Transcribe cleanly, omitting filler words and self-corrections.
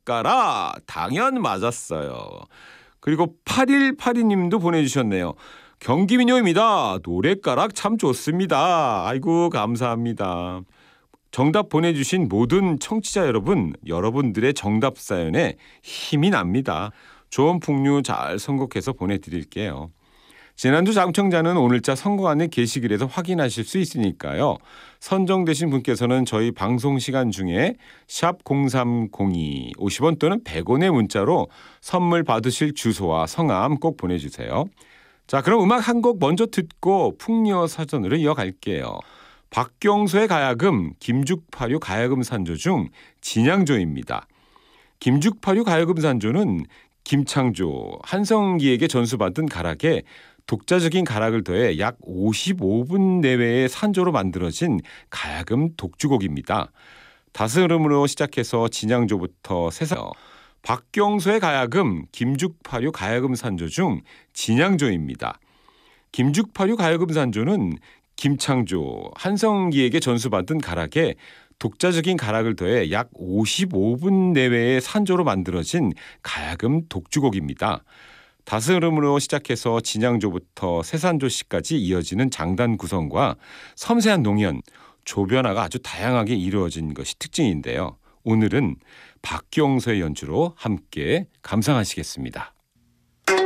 노랫가라 당연 맞았어요. 그리고 8182님도 보내주셨네요. 경기민요입니다. 노랫가락 참 좋습니다. 아이고 감사합니다. 정답 보내주신 모든 청취자 여러분, 여러분들의 정답 사연에 힘이 납니다. 좋은 풍류 잘 선곡해서 보내드릴게요. 지난주 당첨자는 오늘자 선거안내 게시글에서 확인하실 수 있으니까요. 선정되신 분께서는 저희 방송 시간 중에 샵 0302 50원 또는 100원의 문자로 선물 받으실 주소와 성함 꼭 보내주세요. 자, 그럼 음악 한 곡 먼저 듣고 풍리어 사전으로 이어갈게요. 박경수의 가야금, 김죽파류 가야금 산조 중 진양조입니다. 김죽파류 가야금 산조는 김창조, 한성기에게 전수받은 가락에 독자적인 가락을 더해 약 55분 내외의 산조로 만들어진 가야금 독주곡입니다. 다스름으로 시작해서 진양조부터 세상 박경수의 가야금, 김죽파류 가야금 산조 중 진양조입니다. 김죽파류 가야금 산조는 김창조, 한성기에게 전수받은 가락에 독자적인 가락을 더해 약 55분 내외의 산조로 만들어진 가야금 독주곡입니다. 다스름으로 시작해서 진양조부터 세산조시까지 이어지는 장단 구성과 섬세한 농연, 조변화가 아주 다양하게 이루어진 것이 특징인데요. 오늘은 박경서의 연주로 함께 감상하시겠습니다.